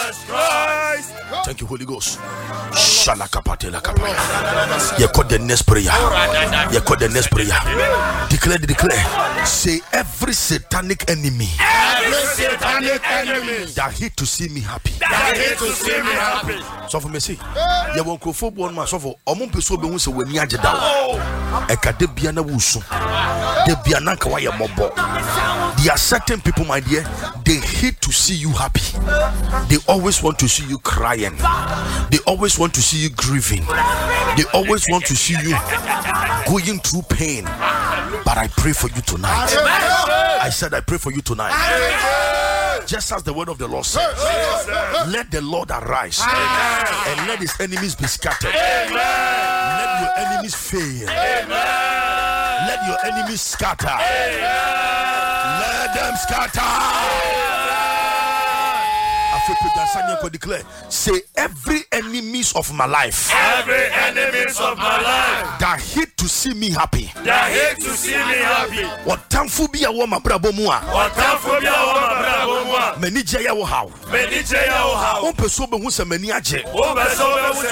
Thank you, Holy Ghost. Shalakapatela kapaya. You call the next prayer. You call the next prayer. Declare. Say every satanic enemy. That hate to see me happy. So for me see, you won't go for one man. So for Omon Peso be who when you down. Ekadebiana wusu. Debiana kawaya mobo. There are certain people, my dear, they hate to see you happy. They always want to see you crying. They always want to see you grieving. They always want to see you going through pain. But I pray for you tonight. I said I pray for you tonight. Just as the word of the Lord says, let the Lord arise and let his enemies be scattered. Let your enemies fail. Let your enemies scatter. Let them scatter. Declare, say every enemies of my life, that hate to see me happy, what tamphobia woman brabomua, many jaya how, many person who's a many